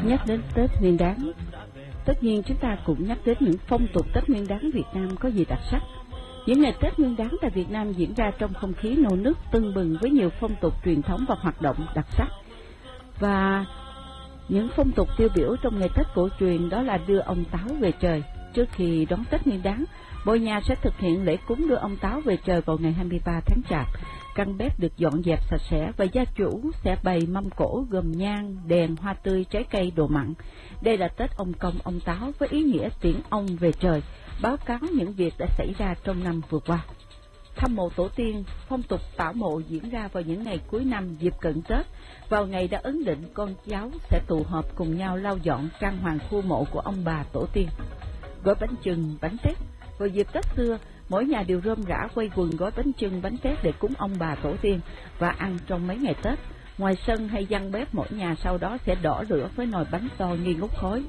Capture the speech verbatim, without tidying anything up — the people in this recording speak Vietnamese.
Nhắc đến Tết Nguyên Đán, tất nhiên chúng ta cũng nhắc đến những phong tục Tết Nguyên Đán Việt Nam có gì đặc sắc. Những ngày Tết Nguyên Đán tại Việt Nam diễn ra trong không khí nô nức tưng bừng với nhiều phong tục truyền thống và hoạt động đặc sắc. Và những phong tục tiêu biểu trong ngày Tết cổ truyền đó là đưa ông Táo về trời. Trước khi đón Tết Nguyên Đán, mỗi nhà sẽ thực hiện lễ cúng đưa ông Táo về trời vào ngày hai mươi ba tháng Chạp. Căn bếp được dọn dẹp sạch sẽ và gia chủ sẽ bày mâm cỗ gồm nhang, đèn, hoa tươi, trái cây, đồ mặn. Đây là Tết ông Công ông Táo với ý nghĩa tiễn ông về trời, báo cáo những việc đã xảy ra trong năm vừa qua. Thăm mộ tổ tiên, phong tục tảo mộ diễn ra vào những ngày cuối năm dịp cận Tết. Vào ngày đã ấn định, con cháu sẽ tụ họp cùng nhau lau dọn trang hoàng khu mộ của ông bà tổ tiên. Gói bánh chưng, bánh tét. Vào dịp Tết xưa, mỗi nhà đều rôm rã quây quần gói bánh chưng, bánh tét để cúng ông bà tổ tiên và ăn trong mấy ngày Tết. Ngoài sân hay giăng bếp, mỗi nhà sau đó sẽ đỏ lửa với nồi bánh to nghi ngút khói.